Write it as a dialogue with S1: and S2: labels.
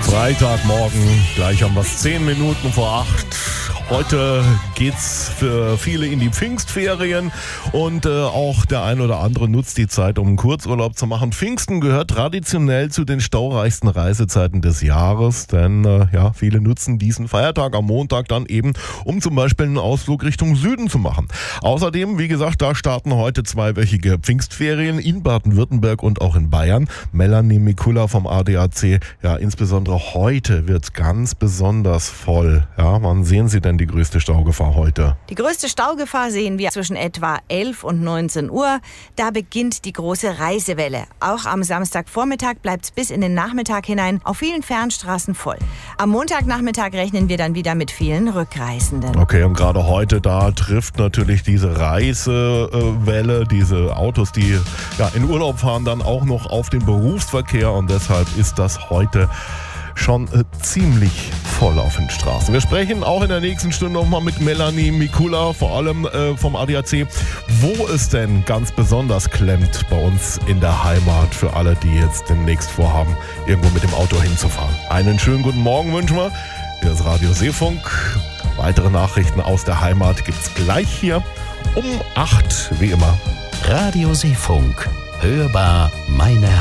S1: Freitagmorgen, gleich haben wir es 10 Minuten vor 8. Heute geht's für viele in die Pfingstferien und auch der ein oder andere nutzt die Zeit, um einen Kurzurlaub zu machen. Pfingsten gehört traditionell zu den staureichsten Reisezeiten des Jahres, denn viele nutzen diesen Feiertag am Montag dann eben, um zum Beispiel einen Ausflug Richtung Süden zu machen. Außerdem, wie gesagt, da starten heute 2-wöchige Pfingstferien in Baden-Württemberg und auch in Bayern. Melanie Mikula vom ADAC, insbesondere heute wird's ganz besonders voll. Ja, wann sehen Sie denn die größte Staugefahr heute?
S2: Die größte Staugefahr sehen wir zwischen etwa 11 und 19 Uhr. Da beginnt die große Reisewelle. Auch am Samstagvormittag bleibt es bis in den Nachmittag hinein auf vielen Fernstraßen voll. Am Montagnachmittag rechnen wir dann wieder mit vielen Rückreisenden.
S1: Okay, und gerade heute, da trifft natürlich diese Reisewelle, diese Autos, die in Urlaub fahren, dann auch noch auf den Berufsverkehr, und deshalb ist das heute schon ziemlich voll auf den Straßen. Wir sprechen auch in der nächsten Stunde nochmal mit Melanie Mikula, vor allem vom ADAC, wo es denn ganz besonders klemmt bei uns in der Heimat für alle, die jetzt demnächst vorhaben, irgendwo mit dem Auto hinzufahren. Einen schönen guten Morgen wünschen wir. Hier ist Radio Seefunk. Weitere Nachrichten aus der Heimat gibt's gleich hier um 8, wie immer.
S3: Radio Seefunk. Hörbar meine